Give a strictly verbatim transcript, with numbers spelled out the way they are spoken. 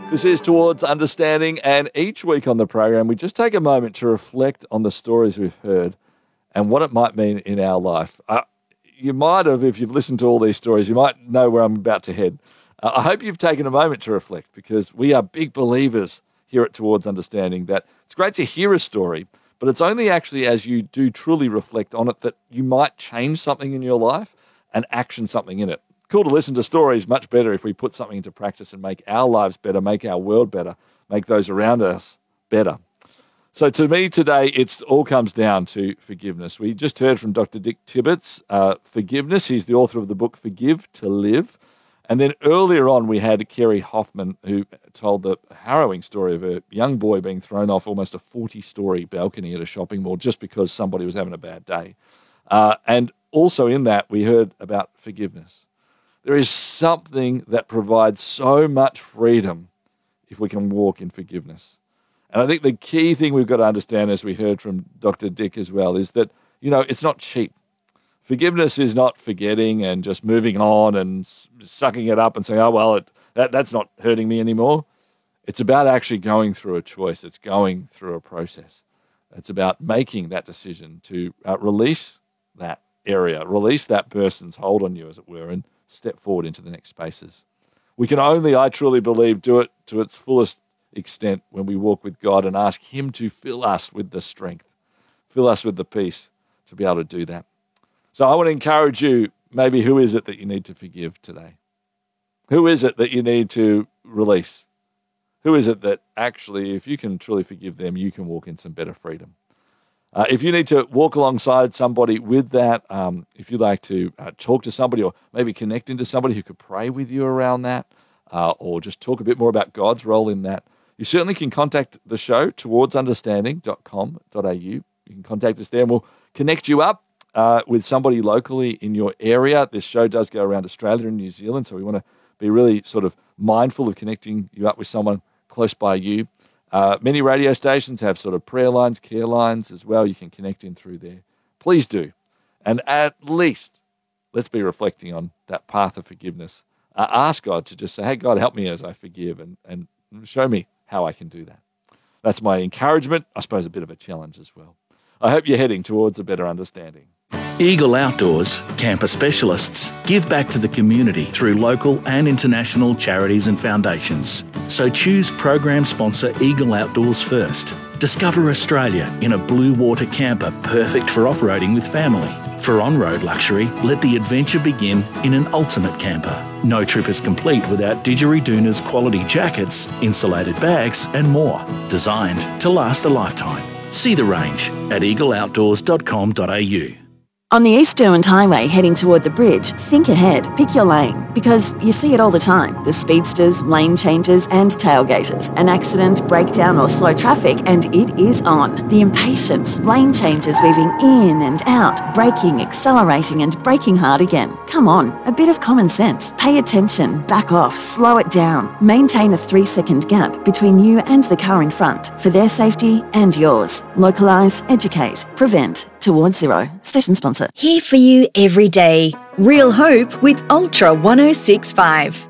This is Towards Understanding, and each week on the program, we just take a moment to reflect on the stories we've heard and what it might mean in our life. Uh, you might have, if you've listened to all these stories, you might know where I'm about to head. Uh, I hope you've taken a moment to reflect, because we are big believers here at Towards Understanding that it's great to hear a story, but it's only actually as you do truly reflect on it that you might change something in your life and action something in it. Cool to listen to stories, much better if we put something into practice and make our lives better, make our world better, make those around us better. So to me today, it all comes down to forgiveness. We just heard from Doctor Dick Tibbetts, uh, forgiveness. He's the author of the book Forgive to Live. And then earlier on, we had Kerry Hoffman, who told the harrowing story of a young boy being thrown off almost a forty-story balcony at a shopping mall just because somebody was having a bad day. Uh, and also in that, we heard about forgiveness. There is something that provides so much freedom if we can walk in forgiveness. And I think the key thing we've got to understand, as we heard from Doctor Dick as well, is that, you know, it's not cheap. Forgiveness is not forgetting and just moving on and sucking it up and saying, oh, well, it, that, that's not hurting me anymore. It's about actually going through a choice. It's going through a process. It's about making that decision to uh, release that area, release that person's hold on you, as it were, and step forward into the next spaces. We can only, I truly believe, do it to its fullest extent when we walk with God and ask Him to fill us with the strength, fill us with the peace to be able to do that. So I want to encourage you, maybe who is it that you need to forgive today? Who is it that you need to release? Who is it that actually, if you can truly forgive them, you can walk in some better freedom? Uh, if you need to walk alongside somebody with that, um, if you'd like to uh, talk to somebody or maybe connect into somebody who could pray with you around that, uh, or just talk a bit more about God's role in that, you certainly can contact the show, towards understanding dot com dot a u. You can contact us there and we'll connect you up uh, with somebody locally in your area. This show does go around Australia and New Zealand, so we want to be really sort of mindful of connecting you up with someone close by you. Uh, many radio stations have sort of prayer lines, care lines as well. You can connect in through there. Please do. And at least let's be reflecting on that path of forgiveness. Uh, ask God to just say, hey, God, help me as I forgive, and, and show me how I can do that. That's my encouragement, I suppose a bit of a challenge as well. I hope you're heading towards a better understanding. Eagle Outdoors, camper specialists, give back to the community through local and international charities and foundations. So choose program sponsor Eagle Outdoors first. Discover Australia in a blue water camper perfect for off-roading with family. For on-road luxury, let the adventure begin in an ultimate camper. No trip is complete without Didgeridoon's quality jackets, insulated bags and more, designed to last a lifetime. See the range at eagle outdoors dot com dot a u. On the East Derwent Highway heading toward the bridge, think ahead, pick your lane, because you see it all the time. The speedsters, lane changes and tailgaters. An accident, breakdown or slow traffic and it is on. The impatience, lane changes weaving in and out, braking, accelerating and braking hard again. Come on, a bit of common sense. Pay attention, back off, slow it down. Maintain a three second gap between you and the car in front for their safety and yours. Localise, educate, prevent. Towards Zero. Station sponsor. Here for you every day. Real hope with Ultra one oh six point five.